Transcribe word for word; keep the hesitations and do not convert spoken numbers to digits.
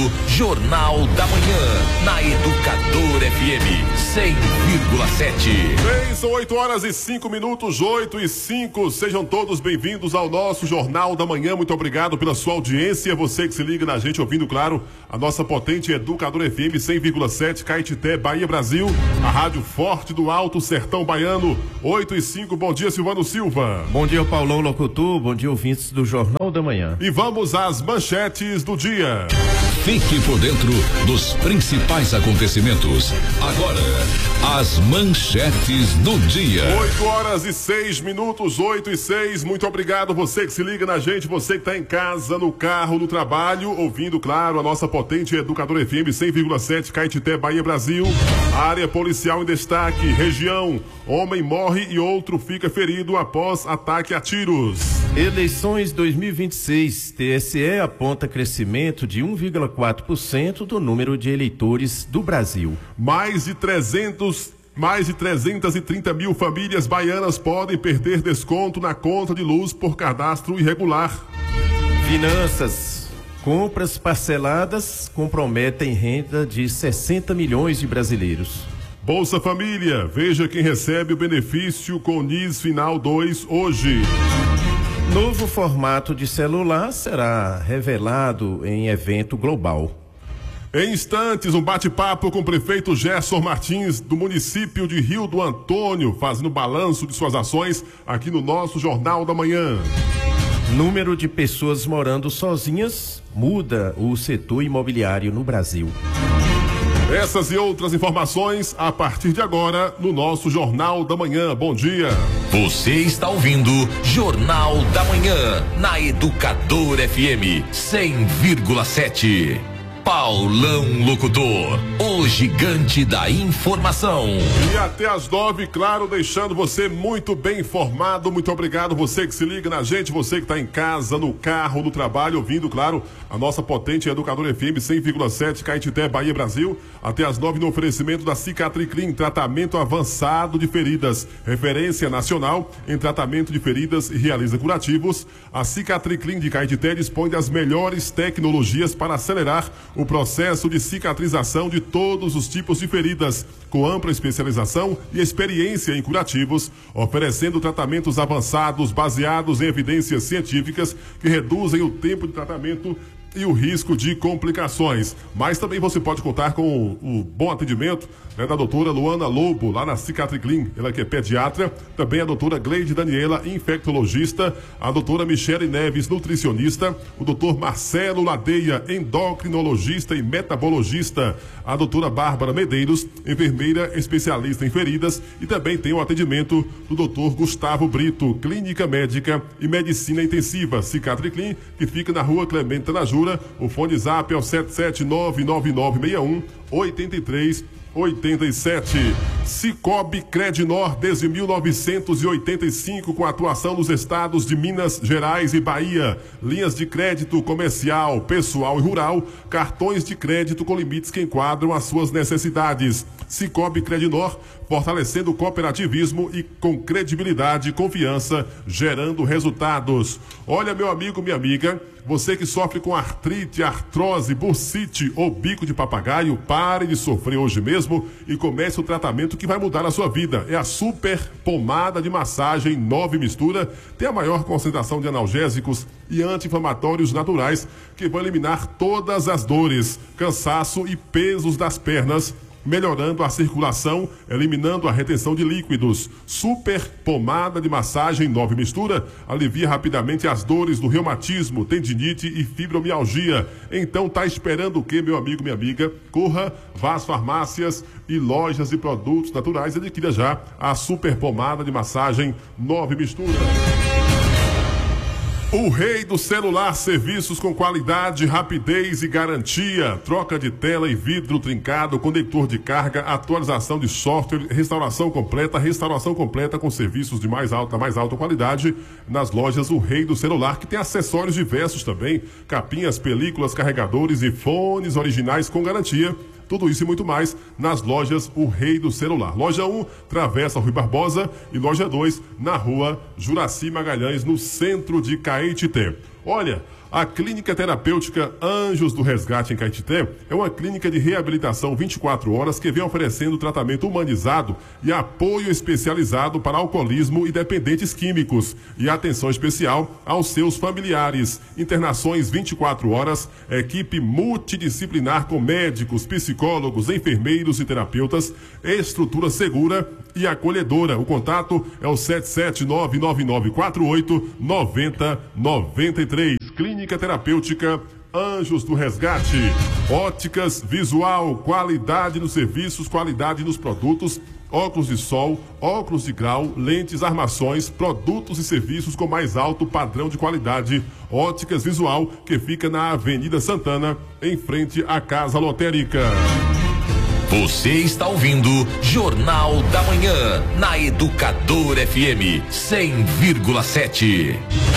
Jornal da Manhã, na Educador F M cem vírgula sete. Bem, são oito horas e cinco minutos, oito e cinco. Sejam todos bem-vindos ao nosso Jornal da Manhã. Muito obrigado pela sua audiência. Você que se liga na gente, ouvindo, claro, a nossa potente Educador F M cem vírgula sete, Caetité, Bahia, Brasil. A rádio forte do Alto Sertão Baiano. oito e cinco. Bom dia, Silvano Silva. Bom dia, Paulão Locutor. Bom dia, ouvintes do Jornal da Manhã. E vamos às manchetes do dia. Fique por dentro dos principais acontecimentos. Agora, as manchetes do dia. oito horas e seis minutos, oito e seis. Muito obrigado você que se liga na gente, você que está em casa, no carro, no trabalho, ouvindo, claro, a nossa potente Educador F M cem vírgula sete, Caetité, Bahia, Brasil. Área policial em destaque, região. Homem morre e outro fica ferido após ataque a tiros. Eleições dois mil e vinte e seis. T S E aponta crescimento de um vírgula quatro por cento do número de eleitores do Brasil. Mais de trezentos Mais de trezentas e trinta mil famílias baianas podem perder desconto na conta de luz por cadastro irregular. Finanças. Compras parceladas comprometem renda de sessenta milhões de brasileiros. Bolsa Família. Veja quem recebe o benefício com N I S Final dois hoje. Novo formato de celular será revelado em evento global. Em instantes, um bate-papo com o prefeito Gerson Martins, do município de Rio do Antônio, fazendo balanço de suas ações aqui no nosso Jornal da Manhã. Número de pessoas morando sozinhas muda o setor imobiliário no Brasil. Essas e outras informações a partir de agora no nosso Jornal da Manhã. Bom dia. Você está ouvindo Jornal da Manhã, na Educador F M cem vírgula sete. Paulão Locutor, o gigante da informação. E até às nove, claro, deixando você muito bem informado. Muito obrigado, você que se liga na gente, você que está em casa, no carro, no trabalho, ouvindo, claro, a nossa potente Educador F M cem vírgula sete, Caetité, Bahia, Brasil. Até às nove no oferecimento da Cicatriclin, tratamento avançado de feridas. Referência nacional em tratamento de feridas e realiza curativos. A Cicatriclin de Caetité dispõe das melhores tecnologias para acelerar o processo de cicatrização de todos os tipos de feridas, com ampla especialização e experiência em curativos, oferecendo tratamentos avançados baseados em evidências científicas que reduzem o tempo de tratamento e o risco de complicações. Mas também você pode contar com o, o bom atendimento, né, da doutora Luana Lobo, lá na Cicatriclin, ela que é pediatra, também a doutora Gleide Daniela, infectologista, a doutora Michele Neves, nutricionista, o doutor Marcelo Ladeia, endocrinologista e metabologista, a doutora Bárbara Medeiros, enfermeira especialista em feridas, e também tem o atendimento do doutor Gustavo Brito, clínica médica e medicina intensiva, Cicatriclin, que fica na rua Clemente Najura. O fone zap é o sete sete nove nove nove seis um oito três oito sete. Cicobi Credinor desde mil novecentos e oitenta e cinco, com atuação nos estados de Minas Gerais e Bahia. Linhas de crédito comercial, pessoal e rural, cartões de crédito com limites que enquadram as suas necessidades. Cicobi Credinor, fortalecendo o cooperativismo e com credibilidade e confiança, gerando resultados. Olha, meu amigo, minha amiga, você que sofre com artrite, artrose, bursite ou bico de papagaio, pare de sofrer hoje mesmo e comece o tratamento que vai mudar a sua vida. É a Super Pomada de Massagem nove Mistura. Tem a maior concentração de analgésicos e anti-inflamatórios naturais que vão eliminar todas as dores, cansaço e pesos das pernas, melhorando a circulação, eliminando a retenção de líquidos. Super Pomada de Massagem nove Mistura alivia rapidamente as dores do reumatismo, tendinite e fibromialgia. Então tá esperando o quê, meu amigo, minha amiga? Corra, vá às farmácias e lojas de produtos naturais e adquira já a Super Pomada de Massagem nove Mistura. O rei do celular, serviços com qualidade, rapidez e garantia, troca de tela e vidro trincado, conector de carga, atualização de software, restauração completa, restauração completa com serviços de mais alta, mais alta qualidade nas lojas O Rei do Celular, que tem acessórios diversos também, capinhas, películas, carregadores e fones originais com garantia. Tudo isso e muito mais nas lojas O Rei do Celular. Loja um, Travessa Rui Barbosa, e loja dois, na rua Juraci Magalhães, no centro de Caetité. Olha, A Clínica Terapêutica Anjos do Resgate em Caetité é uma clínica de reabilitação vinte e quatro horas que vem oferecendo tratamento humanizado e apoio especializado para alcoolismo e dependentes químicos e atenção especial aos seus familiares. Internações vinte e quatro horas, equipe multidisciplinar com médicos, psicólogos, enfermeiros e terapeutas, estrutura segura e acolhedora. O contato é o sete sete nove nove nove quatro oito nove zero nove três. Clínica Terapêutica Anjos do Resgate. Óticas Visual, qualidade nos serviços, qualidade nos produtos, óculos de sol, óculos de grau, lentes, armações, produtos e serviços com mais alto padrão de qualidade. Óticas Visual, que fica na Avenida Santana, em frente à Casa Lotérica. Você está ouvindo Jornal da Manhã, na Educador F M cem vírgula sete.